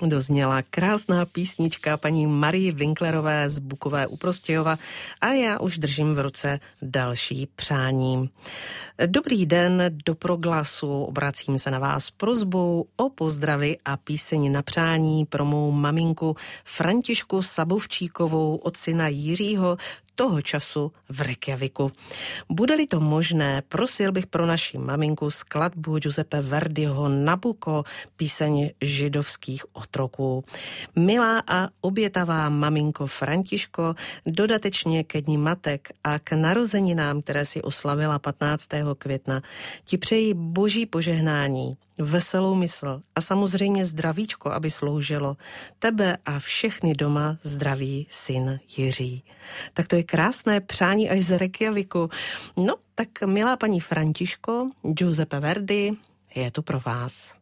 Dozněla krásná písnička paní Marie Winklerové z Bukové u Prostějova a já už držím v ruce další přání. Dobrý den, do Proglasu obracím se na vás s prosbou o pozdravy a píseň na přání pro mou maminku Františku Sabovčíkovou od syna Jiřího, toho času v Reykjaviku. Bude-li to možné, prosil bych pro naši maminku skladbu Giuseppe Verdiho Nabucco, píseň židovských otroků. Milá a obětavá maminko Františko, dodatečně ke dni matek a k narozeninám, které si oslavila 15. května, ti přeji boží požehnání, veselou mysl a samozřejmě zdravíčko, aby sloužilo. Tebe a všechny doma zdraví syn Jiří. Tak to je krásné přání až z Reykjaviku. No, tak milá paní Františko, Giuseppe Verdi, je to pro vás.